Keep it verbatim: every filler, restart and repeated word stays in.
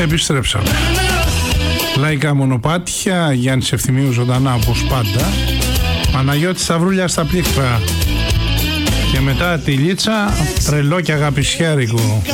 Επιστρέψαμε. Λαϊκά μονοπάτια, Γιάννης Ευθυμίου ζωντανά όπως πάντα. Παναγιώτης Σταυρούλια στα πλήκτρα. Και μετά τη Λίτσα, τρελό και αγαπησιάρικο.